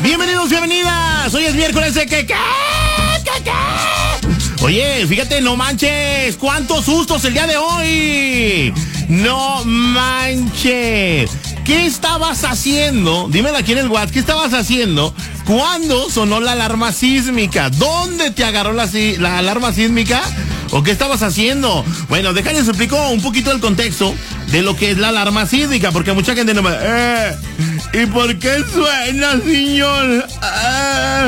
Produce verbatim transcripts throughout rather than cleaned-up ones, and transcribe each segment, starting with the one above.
Bienvenidos, bienvenidas. Hoy es miércoles de que, ¿qué? ¿Qué, qué? Oye, fíjate, no manches. ¿Cuántos sustos el día de hoy? No manches. ¿Qué estabas haciendo? Dímelo aquí en el WhatsApp. ¿Qué estabas haciendo cuando sonó la alarma sísmica? ¿Dónde te agarró la, la alarma sísmica? ¿O qué estabas haciendo? Bueno, déjame explico un poquito el contexto de lo que es la alarma sísmica, porque mucha gente no me... Eh, ¿Y por qué suena, señor? Ah,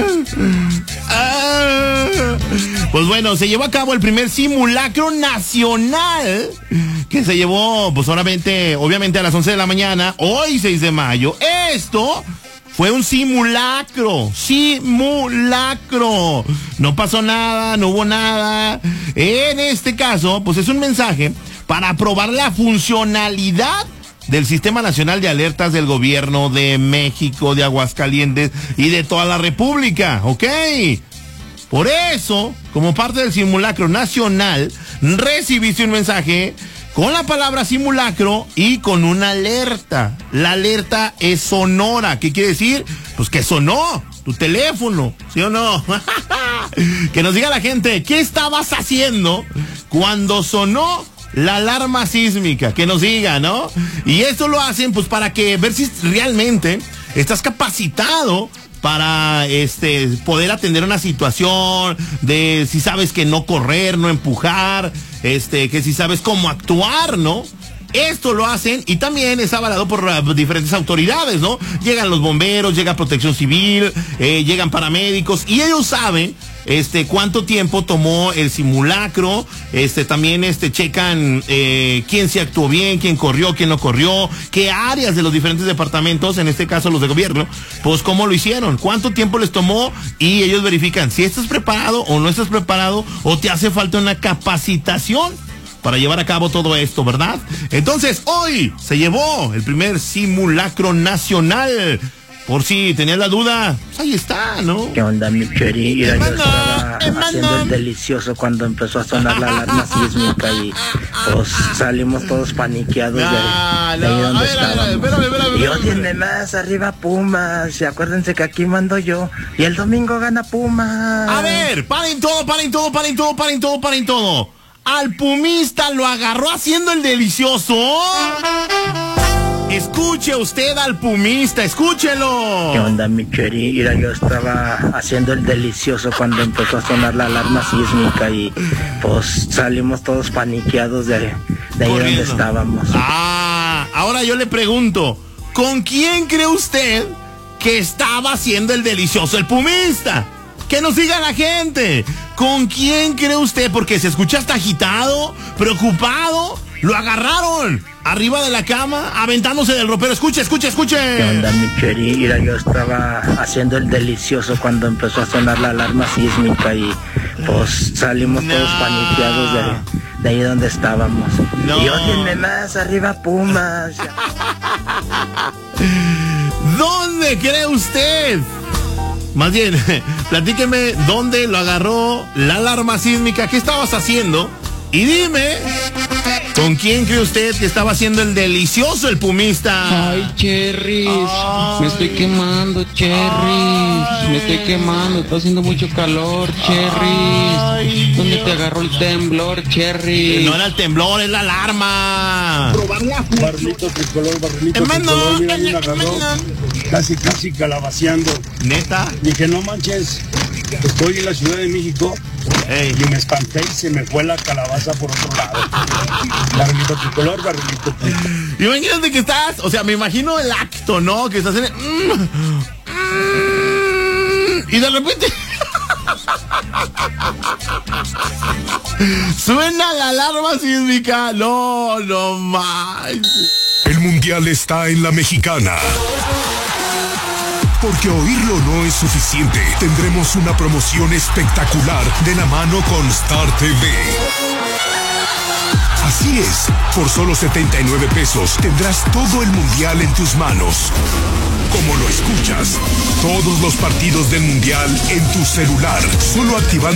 ah. Pues bueno, se llevó a cabo el primer simulacro nacional que se llevó, pues obviamente, obviamente a las once de la mañana, hoy seis de mayo. Esto fue un simulacro, simulacro. No pasó nada, no hubo nada. En este caso, pues es un mensaje para probar la funcionalidad del Sistema Nacional de Alertas del Gobierno de México, de Aguascalientes y de toda la República, ¿ok? Por eso, como parte del simulacro nacional, recibiste un mensaje con la palabra simulacro y con una alerta. La alerta es sonora. ¿Qué quiere decir? Pues que sonó tu teléfono, ¿sí o no? Que nos diga la gente, ¿qué estabas haciendo cuando sonó la alarma sísmica? Que nos diga, ¿no? Y esto lo hacen pues para que ver si realmente estás capacitado para este poder atender una situación, de si sabes que no correr, no empujar, este que si sabes cómo actuar, ¿no? Esto lo hacen y también es avalado por uh, diferentes autoridades, ¿no? Llegan los bomberos, llega Protección Civil, eh, llegan paramédicos y ellos saben este cuánto tiempo tomó el simulacro. Este también este checan eh, quién se actuó bien, quién corrió, quién no corrió, qué áreas de los diferentes departamentos, en este caso los de gobierno, pues cómo lo hicieron, cuánto tiempo les tomó, y ellos verifican si estás preparado o no estás preparado o te hace falta una capacitación para llevar a cabo todo esto, ¿verdad? Entonces, hoy se llevó el primer simulacro nacional. Por si tenías la duda, pues ahí está, ¿no? ¿Qué onda, mi Cheri? Mira, yo estaba haciendo el delicioso cuando empezó a sonar la alarma sísmica y pues salimos todos paniqueados de, no, de ahí no, donde a ver, estábamos. A ver, espérame, espérame, Y ódienme más, arriba Pumas. Y acuérdense que aquí mando yo. Y el domingo gana Pumas. A ver, paren todo, paren todo, paren todo, paren todo, paren todo. Al pumista lo agarró haciendo el delicioso. Escuche usted al pumista, escúchelo. ¿Qué onda, mi Cheri? Mira, yo estaba haciendo el delicioso cuando empezó a sonar la alarma sísmica y pues salimos todos paniqueados de, de ahí Corriendo. donde estábamos. Ah, ahora yo le pregunto, ¿con quién cree usted que estaba haciendo el delicioso el pumista? Que nos diga la gente. ¿Con quién cree usted? Porque se escucha hasta agitado, preocupado. Lo agarraron arriba de la cama, aventándose del ropero. Escuche, escuche, escuche. ¿Qué onda, mi Cheri? Mira, yo estaba haciendo el delicioso cuando empezó a sonar la alarma sísmica y pues salimos no. todos paniqueados de, de ahí donde estábamos. No. Y ódienme más, arriba Pumas. ¿Dónde cree usted? Más bien, platíqueme dónde lo agarró la alarma sísmica, qué estabas haciendo y dime, ¿con quién cree usted que estaba haciendo el delicioso el pumista? Ay, Cherry, Ay. me estoy quemando, Cherry, Ay. me estoy quemando, está haciendo mucho calor, Cherry. ¿Dónde te agarró el temblor, Cherry? No era el temblor, es la alarma. Barrilito tricolor, barrilito Hermano, tricolor, mira, me hermano. agarró casi, casi calabaceando. ¿Neta? Dije, no manches, estoy en la Ciudad de México. Ey. Y me espanté y se me fue la calabaza por otro lado. Barrilito tricolor, barrilito tricolor. Imagínate que estás, o sea, me imagino el acto, ¿no? Que estás en el... Mm, mm, y de repente... suena la alarma sísmica. No, no más. El mundial está en la Mexicana. Porque oírlo no es suficiente. Tendremos una promoción espectacular de la mano con Star T V. Así es, por solo setenta y nueve pesos tendrás todo el mundial en tus manos. Como lo escuchas, todos los partidos del mundial en tu celular, solo activando